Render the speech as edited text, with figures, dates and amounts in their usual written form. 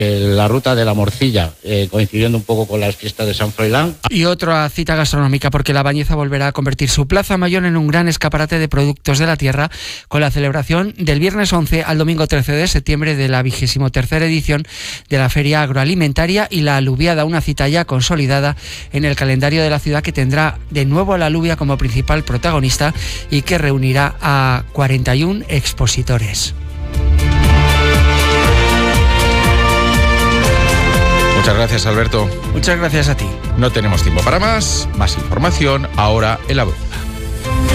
La ruta de la morcilla, coincidiendo un poco con las fiestas de San Froilán. Y otra cita gastronómica, porque La Bañeza volverá a convertir su Plaza Mayor en un gran escaparate de productos de la tierra, con la celebración del viernes 11 al domingo 13 de septiembre de la 23ª edición de la Feria Agroalimentaria y la Alubiada, una cita ya consolidada en el calendario de la ciudad, que tendrá de nuevo a la alubia como principal protagonista y que reunirá a 41 expositores. Muchas gracias, Alberto. Muchas gracias a ti. No tenemos tiempo para más información ahora en La Voz.